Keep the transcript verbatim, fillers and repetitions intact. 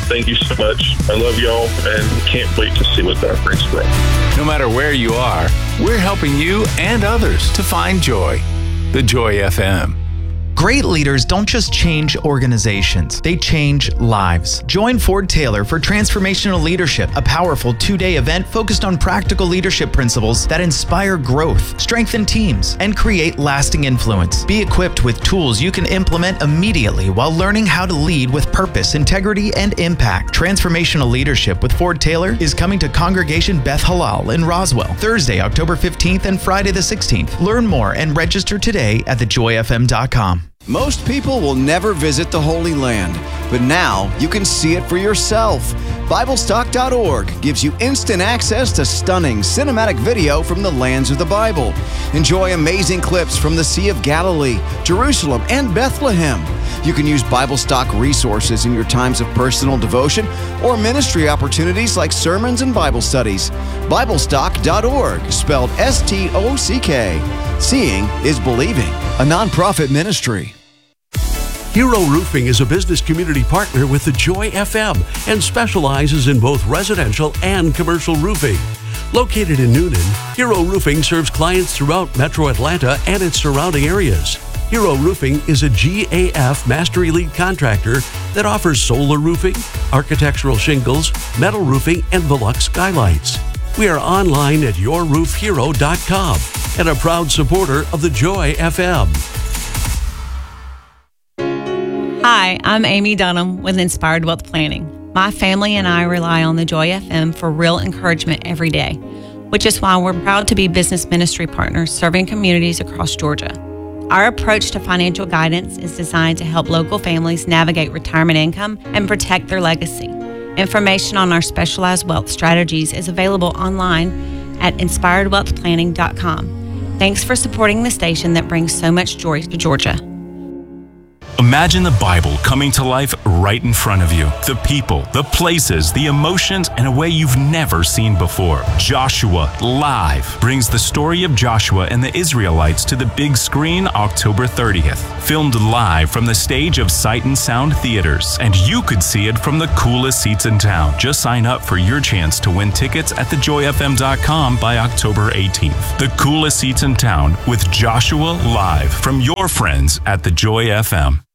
Thank you so much. I love y'all and can't wait to see what that brings for us. No matter where you are, we're helping you and others to find joy. The Joy F M. Great leaders don't just change organizations, they change lives. Join Ford Taylor for Transformational Leadership, a powerful two-day event focused on practical leadership principles that inspire growth, strengthen teams, and create lasting influence. Be equipped with tools you can implement immediately while learning how to lead with purpose, integrity, and impact. Transformational Leadership with Ford Taylor is coming to Congregation Beth Halal in Roswell, Thursday, October fifteenth and Friday the sixteenth. Learn more and register today at the joy f m dot com. Most people will never visit the Holy Land, but now you can see it for yourself. Bible Stock dot org gives you instant access to stunning cinematic video from the lands of the Bible. Enjoy amazing clips from the Sea of Galilee, Jerusalem, and Bethlehem. You can use Bible Stock resources in your times of personal devotion or ministry opportunities like sermons and Bible studies. Bible Stock dot org, spelled S T O C K. Seeing is believing. A nonprofit ministry. Hero Roofing is a business community partner with the Joy F M and specializes in both residential and commercial roofing. Located in Noonan, Hero Roofing serves clients throughout Metro Atlanta and its surrounding areas. Hero Roofing is a G A F Master Elite contractor that offers solar roofing, architectural shingles, metal roofing, and Velux skylights. We are online at your roof hero dot com and a proud supporter of the Joy F M. Hi, I'm Amy Dunham with Inspired Wealth Planning. My family and I rely on the Joy F M for real encouragement every day, which is why we're proud to be business ministry partners serving communities across Georgia. Our approach to financial guidance is designed to help local families navigate retirement income and protect their legacy. Information on our specialized wealth strategies is available online at inspired wealth planning dot com. Thanks for supporting the station that brings so much joy to Georgia. Imagine the Bible coming to life right in front of you. The people, the places, the emotions, in a way you've never seen before. Joshua Live brings the story of Joshua and the Israelites to the big screen October thirtieth. Filmed live from the stage of Sight and Sound Theaters, and you could see it from the coolest seats in town. Just sign up for your chance to win tickets at the joy f m dot com by October eighteenth. The coolest seats in town with Joshua Live from your friends at the Joy F M.